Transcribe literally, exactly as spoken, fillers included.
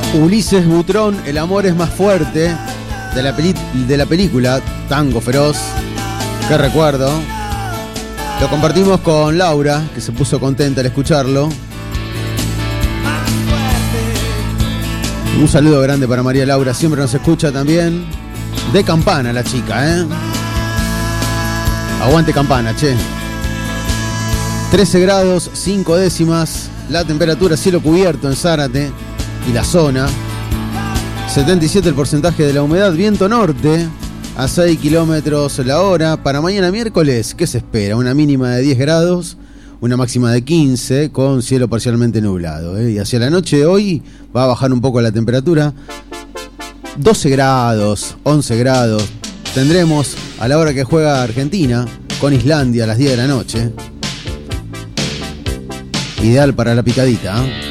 Ulises Butrón, El amor es más fuerte, de la, peli- de la película Tango Feroz. Qué recuerdo. Lo compartimos con Laura, que se puso contenta al escucharlo. Un saludo grande para María Laura, siempre nos escucha también. De Campana la chica, ¿eh? Aguante Campana, che. trece grados, cinco décimas. La temperatura, cielo cubierto en Zárate y la zona. setenta y siete el porcentaje de la humedad. Viento norte a seis kilómetros la hora. Para mañana miércoles, ¿qué se espera? Una mínima de diez grados, una máxima de quince, con cielo parcialmente nublado, ¿eh? Y hacia la noche de hoy va a bajar un poco la temperatura. doce grados, once grados. Tendremos a la hora que juega Argentina con Islandia a las diez de la noche. Ideal para la picadita, ¿eh?